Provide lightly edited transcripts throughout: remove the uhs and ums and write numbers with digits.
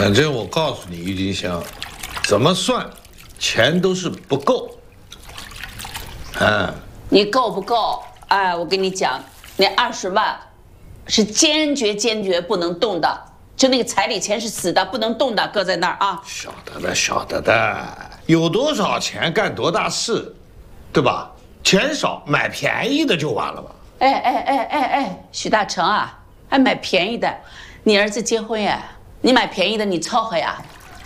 反正我告诉你，郁金香，怎么算，钱都是不够。 你够不够？哎，我跟你讲，那20万是坚决不能动的，就那个彩礼钱是死的，不能动的，搁在那儿啊。 晓得的，有多少钱干多大事，对吧？钱少买便宜的就完了吧。 哎，许大成啊，还买便宜的？你儿子结婚呀，你买便宜的，你凑合呀。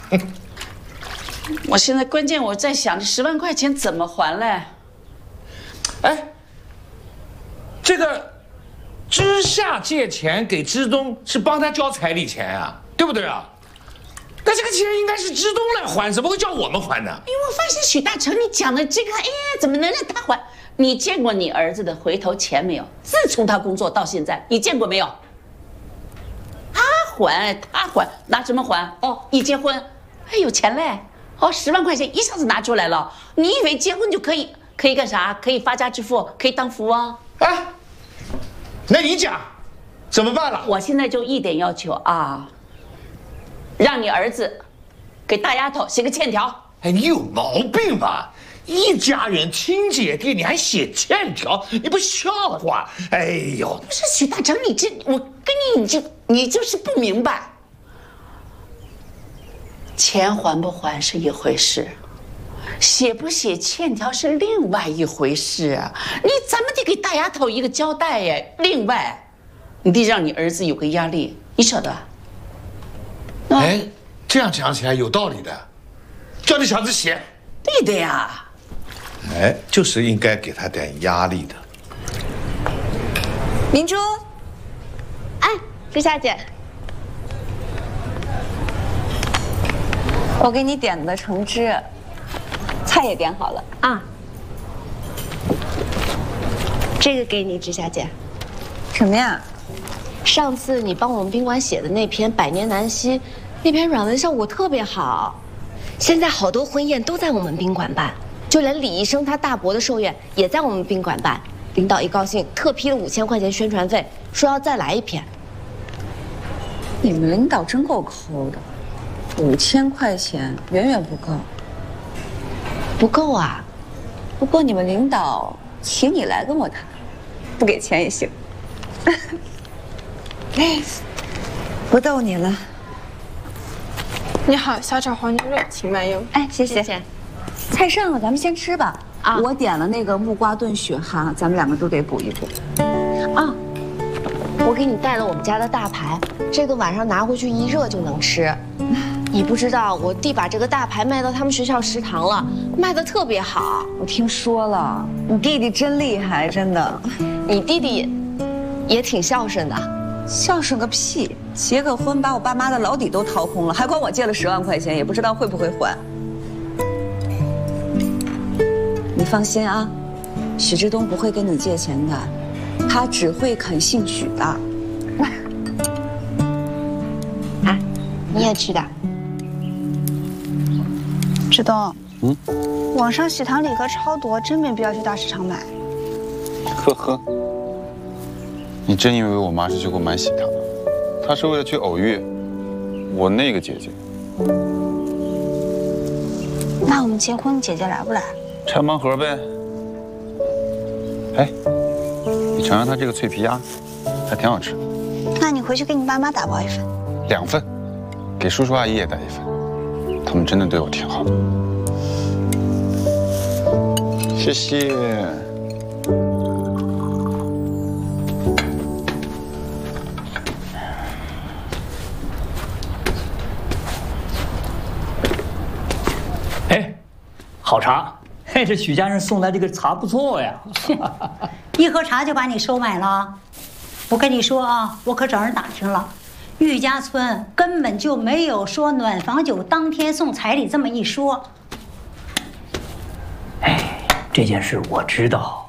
我现在关键我在想，这10万块钱怎么还嘞？ 哎，这个知夏借钱给知东是帮他交彩礼钱啊，对不对啊？那这个钱应该是知东来还，怎么会叫我们还呢？ 哎，我发现许大成你讲的这个，哎，怎么能让他还？你见过你儿子的回头钱没有？自从他工作到现在，你见过没有？他还，拿什么还？哦，一结婚，哎，有钱嘞！哦，10万块钱一下子拿出来了。你以为结婚就可以干啥？可以发家致富，可以当富翁？ 哎，那你讲怎么办了？ 我现在就一点要求啊，让你儿子给大丫头写个欠条。 哎，你有毛病吧？一家人亲姐弟，你还写欠条，你不笑话？哎呦， 不是许大成，我跟你就是不明白，钱还不还是一回事，写不写欠条是另外一回事啊。咱们得给大丫头一个交代呀。另外，你得让你儿子有个压力，你晓得吧？ 哎，这样讲起来有道理的，叫这小子写。 对的呀。 哎，就是应该给他点压力的。 明珠， 哎，知夏姐， 我给你点的橙汁，菜也点好了啊。这个给你，知夏姐。 什么呀？ 上次你帮我们宾馆写的那篇《百年难西》，那篇软文效果特别好，现在好多婚宴都在我们宾馆办。就连李医生他大伯的寿宴也在我们宾馆办，领导一高兴，特批了5000块钱宣传费，说要再来一篇。 你们领导真够抠的，5000块钱远远不够。 不够啊？ 不过你们领导请你来跟我谈，不给钱也行。不逗你了。 你好，小炒黄牛肉，请慢用。 哎，谢谢。菜上了，咱们先吃吧。 啊， 我点了那个木瓜炖雪蛤，咱们2个都得补一补。 啊，我给你带了我们家的大排，这个晚上拿回去一热就能吃。你不知道，我弟把这个大排卖到他们学校食堂了，卖得特别好。 我听说了，你弟弟真厉害，真的。 你弟弟也挺孝顺的。 孝顺个屁！结个婚把我爸妈的老底都掏空了，还管我借了10万块钱，也不知道会不会还。你放心啊，许志东不会跟你借钱的，他只会肯姓许的。 啊，你也吃的。 志东，网上喜糖礼盒超多，真没必要去大市场买。 呵呵，你真以为我妈是去给我买喜糖的？她是为了去偶遇我那个姐姐。 那我们结婚，姐姐来不来？ 拆盲盒呗。哎，你尝尝它这个脆皮鸭，还挺好吃。 那你回去给你爸妈打包1份 ，2份，给叔叔阿姨也带1份。他们真的对我挺好的。谢谢。 哎，好茶。嘿，这许家人送来这个茶不错呀， 一盒茶就把你收买了。我跟你说啊，我可找人打听了，玉家村根本就没有说暖房酒当天送彩礼这么一说。 哎，这件事我知道。